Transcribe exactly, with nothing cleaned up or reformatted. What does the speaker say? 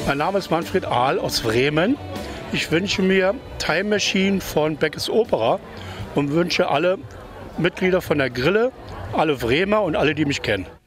Mein Name ist Manfred Ahl aus Bremen. Ich wünsche mir Time Machine von Beckes Opera und wünsche alle Mitglieder von der Grille, alle Bremer und alle, die mich kennen.